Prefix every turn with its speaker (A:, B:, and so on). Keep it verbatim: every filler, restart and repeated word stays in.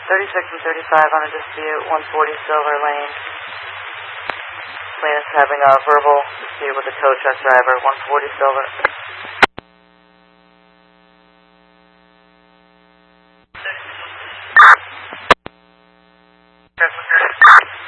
A: thirty-six and thirty-five on a dispute, one forty Silver Lane. Plaintiff's having a verbal dispute with the tow truck driver, one forty Silver.